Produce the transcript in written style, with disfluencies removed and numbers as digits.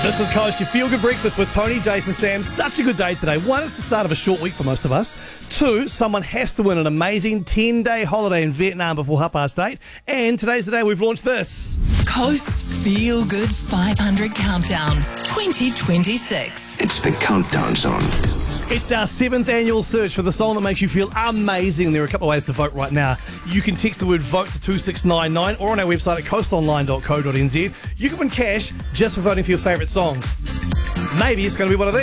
This is Coast, your feel-good breakfast with Tony, Jason, Sam. Such a good day today. One, it's the start of a short week for most of us. Two, someone has to win an amazing 10-day holiday in Vietnam before 8:30. And today's the day we've launched this. Coast Feel Good 500 Countdown 2026. It's the countdown song. It's our 7th annual search for the song that makes you feel amazing. There are a couple of ways to vote right now. You can text the word VOTE to 2699 or on our website at coastonline.co.nz. You can win cash just for voting for your favourite songs. Maybe it's going to be one of these.